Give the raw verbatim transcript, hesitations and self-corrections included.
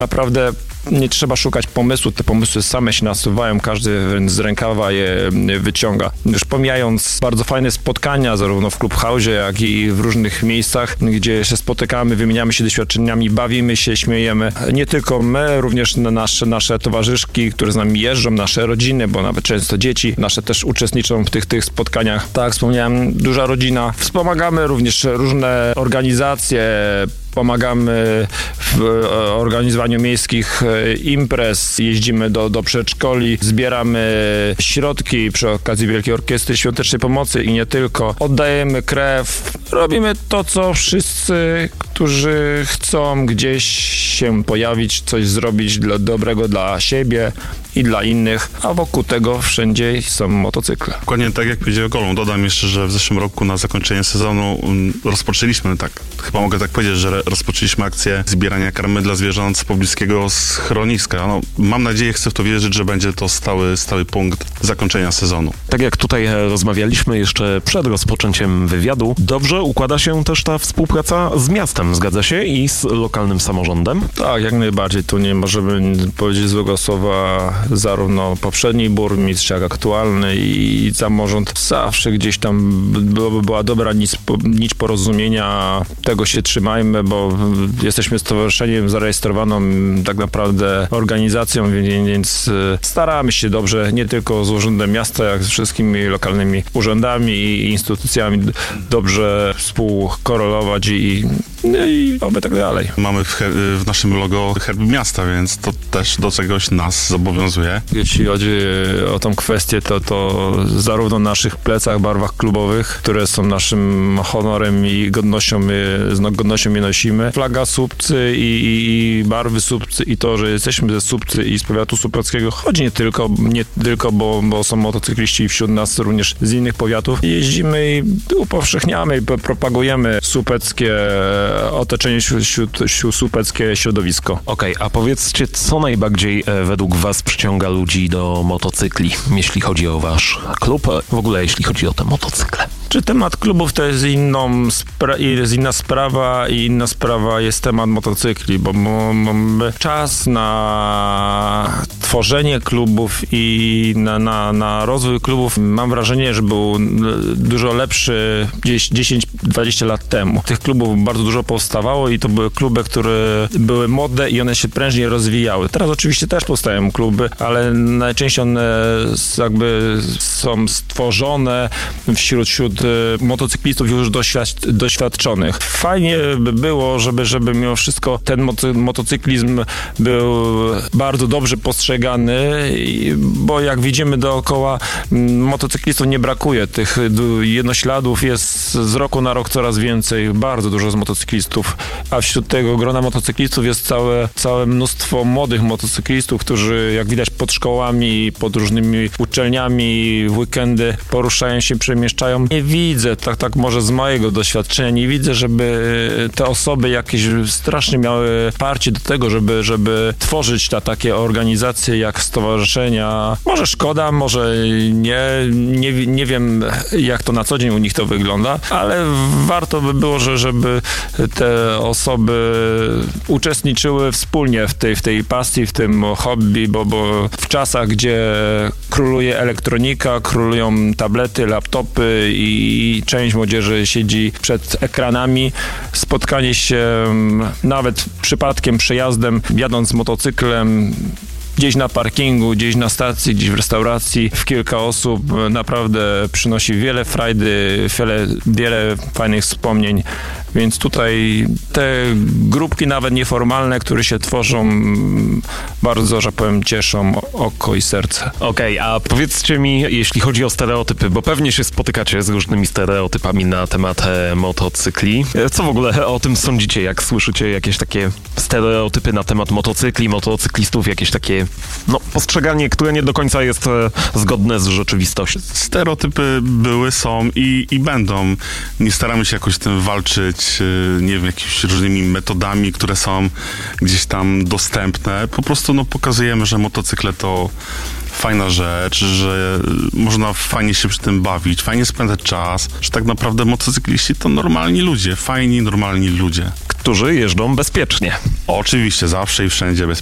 Naprawdę nie trzeba szukać pomysłu, te pomysły same się nasuwają, każdy z rękawa je wyciąga. Już pomijając bardzo fajne spotkania, zarówno w Clubhouse, jak i w różnych miejscach, gdzie się spotykamy, wymieniamy się doświadczeniami, bawimy się, śmiejemy. Nie tylko my, również nasze, nasze towarzyszki, które z nami jeżdżą, nasze rodziny, bo nawet często dzieci nasze też uczestniczą w tych, tych spotkaniach. Tak jak wspomniałem, duża rodzina. Wspomagamy również różne organizacje, pomagamy w organizowaniu miejskich imprez, jeździmy do, do przedszkoli, zbieramy środki przy okazji Wielkiej Orkiestry Świątecznej Pomocy i nie tylko. Oddajemy krew, robimy to, co wszyscy, którzy chcą gdzieś się pojawić, coś zrobić dla dobrego dla siebie i dla innych, a wokół tego wszędzie są motocykle. Dokładnie tak jak powiedział Golą. Dodam jeszcze, że w zeszłym roku na zakończenie sezonu um, rozpoczęliśmy, tak, chyba mogę tak powiedzieć, że rozpoczęliśmy akcję zbierania karmy dla zwierząt z pobliskiego schroniska. No, mam nadzieję, chcę w to wierzyć, że będzie to stały, stały punkt zakończenia sezonu. Tak jak tutaj rozmawialiśmy jeszcze przed rozpoczęciem wywiadu, dobrze układa się też ta współpraca z miastem, zgadza się? I z lokalnym samorządem? Tak, jak najbardziej. Tu nie możemy powiedzieć złego słowa. Zarówno poprzedni burmistrz, jak aktualny i samorząd. Zawsze gdzieś tam byłoby, była dobra nić, nić porozumienia. Tego się trzymajmy, bo jesteśmy stowarzyszeniem zarejestrowaną tak naprawdę organizacją, więc staramy się dobrze, nie tylko z Urzędem Miasta, jak z wszystkimi lokalnymi urzędami i instytucjami dobrze współkorelować i, no i oby tak dalej. Mamy w, w naszym logo herb miasta, więc to też do czegoś nas zobowiązuje. Jeśli chodzi o tą kwestię, to, to zarówno na naszych plecach, barwach klubowych, które są naszym honorem i godnością, z godnością je nosimy. Flaga Słupcy i, i, i barwy Słupcy i to, że jesteśmy ze Słupcy i z powiatu słupeckiego, choć nie tylko, nie tylko bo, bo są motocykliści wśród nas również z innych powiatów. Jeździmy i upowszechniamy i propagujemy słupeckie otoczenie, słupeckie środowisko. Okej, okay, a powiedzcie, co najbardziej e, według was przyciąga ludzi do motocykli, jeśli chodzi o wasz klub, w ogóle jeśli chodzi o te motocykle? Czy temat klubów to jest, inną spra- jest inna sprawa i inna sprawa jest temat motocykli, bo mamy czas na tworzenie klubów i na, na, na rozwój klubów. Mam wrażenie, że był dużo lepszy gdzieś dziesięć dwadzieścia lat temu. Tych klubów bardzo dużo powstawało i to były kluby, które były modne i one się prężnie rozwijały. Teraz oczywiście też powstają kluby, ale najczęściej one jakby są stworzone wśród, wśród motocyklistów już doświad- doświadczonych. Fajnie by było, żeby, żeby mimo wszystko ten moto- motocyklizm był bardzo dobrze postrzegany, bo jak widzimy dookoła, motocyklistów nie brakuje. Tych jednośladów jest z roku na rok coraz więcej, bardzo dużo z motocyklistów, a wśród tego grona motocyklistów jest całe, całe mnóstwo młodych motocyklistów, którzy jak widać pod szkołami, pod różnymi uczelniami w weekendy poruszają się, przemieszczają. Nie widzę, tak, tak może z mojego doświadczenia, nie widzę, żeby te osoby jakieś strasznie miały parcie do tego, żeby, żeby tworzyć ta, takie organizacje jak stowarzyszenia. Może szkoda, może nie, nie, nie wiem jak to na co dzień u nich to wygląda, ale warto by było, że, żeby te osoby uczestniczyły wspólnie w tej, w tej pasji, w tym hobby, bo, bo w czasach, gdzie króluje elektronika, królują tablety, laptopy i część młodzieży siedzi przed ekranami, spotkanie się nawet przypadkiem, przejazdem, jadąc motocyklem, gdzieś na parkingu, gdzieś na stacji, gdzieś w restauracji, w kilka osób naprawdę przynosi wiele frajdy, wiele, wiele fajnych wspomnień. Więc tutaj te grupki nawet nieformalne, które się tworzą, bardzo, że powiem, cieszą oko i serce. Okej, okay, a powiedzcie mi, jeśli chodzi o stereotypy, bo pewnie się spotykacie z różnymi stereotypami na temat e, motocykli. Co w ogóle o tym sądzicie, jak słyszycie jakieś takie stereotypy na temat motocykli, motocyklistów, jakieś takie, no, postrzeganie, które nie do końca jest e, zgodne z rzeczywistością? Stereotypy były, są i, i będą. Nie staramy się jakoś z tym walczyć. y, nie wiem, jakimiś różnymi metodami, które są gdzieś tam dostępne. Po prostu no, pokazujemy, że motocykle to fajna rzecz, że można fajnie się przy tym bawić, fajnie spędzać czas, że tak naprawdę motocykliści to normalni ludzie, fajni, normalni ludzie. Którzy jeżdżą bezpiecznie. Oczywiście, zawsze i wszędzie bezpiecznie.